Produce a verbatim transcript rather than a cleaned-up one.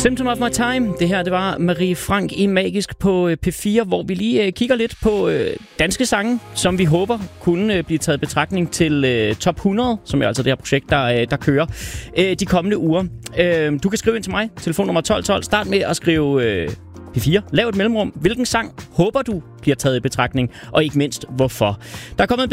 Symptom of my time. Det her, det var Marie Frank i Magisk på P fire, hvor vi lige uh, kigger lidt på uh, danske sange, som vi håber kunne uh, blive taget i betragtning til uh, top hundrede, som er altså det her projekt, der, uh, der kører uh, de kommende uger. Uh, du kan skrive ind til mig, telefonnummer tolv tolv. Start med at skrive uh, P fire. Lav et mellemrum. Hvilken sang håber du bliver taget i betragtning, og ikke mindst, hvorfor? Der er kommet